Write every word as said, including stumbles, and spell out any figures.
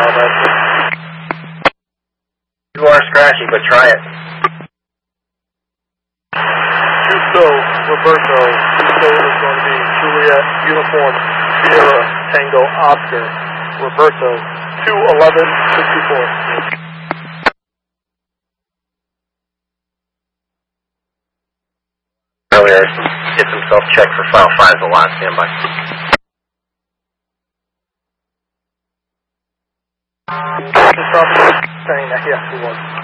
all that. You are scratchy, but try it. Tuso, Roberto. Tuso is going to be Juliet, Uniform, Sierra, Tango, Oscar. Roberto, two eleven sixty-four. Earlier, gets himself checked for file five, the last standby. Saying that, yes, he was.